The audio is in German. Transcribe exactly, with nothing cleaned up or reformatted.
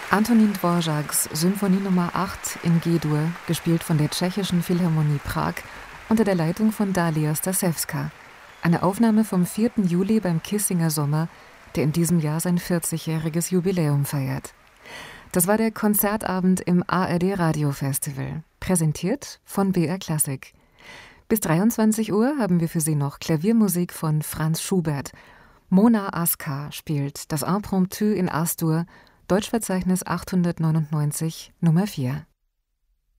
Antonín Dvořáks Symphonie Nummer acht in G-Dur, gespielt von der Tschechischen Philharmonie Prag unter der Leitung von Dalia Stasewska. Eine Aufnahme vom vierten Juli beim Kissinger Sommer, der in diesem Jahr sein vierzigjähriges Jubiläum feiert. Das war der Konzertabend im A R D Radiofestival, präsentiert von B R Klassik. Bis dreiundzwanzig Uhr haben wir für Sie noch Klaviermusik von Franz Schubert. Mona Askar spielt das Impromptu in As-Dur, Deutschverzeichnis achthundertneunundneunzig, Nummer vier.